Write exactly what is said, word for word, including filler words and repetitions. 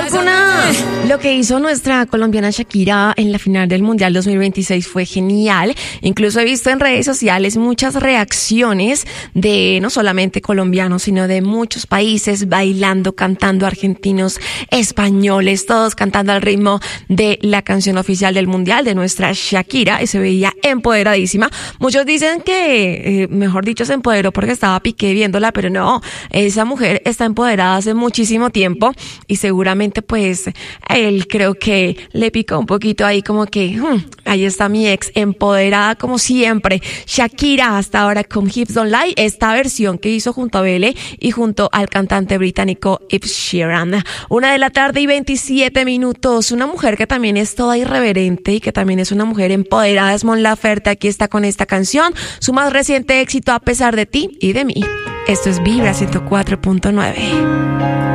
alguna, lo que hizo nuestra colombiana Shakira en la final del Mundial dos mil veintiséis fue genial. Incluso he visto en redes sociales muchas reacciones de no solamente colombianos, sino de muchos países bailando, cantando, argentinos, españoles, todos cantando al ritmo de la canción oficial del Mundial de nuestra Shakira, y se veía empoderadísima. Muchos dicen que, eh, mejor dicho, se empoderó porque estaba Piqué viéndola, pero no, esa mujer está empoderada hace muchísimo tiempo y seguramente pues él creo que le picó un poquito ahí como que hmm, ahí está mi ex empoderada como siempre. Shakira hasta ahora con Hips Don't Lie, esta versión que hizo junto a Belle y junto al cantante británico Ed Sheeran. Una de la tarde y veintisiete minutos. Una mujer que también es toda irreverente y que también es una mujer empoderada es Mon Laferte. Aquí está con esta canción, su más reciente éxito, A pesar de ti y de mí. Esto es Vibra ciento cuatro punto nueve.